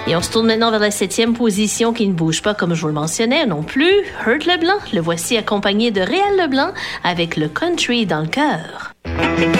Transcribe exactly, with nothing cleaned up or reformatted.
Et on se tourne maintenant vers la septième position qui ne bouge pas comme je vous le mentionnais non plus. Hurt Leblanc, le voici accompagné de Réal Leblanc avec le country dans le cœur.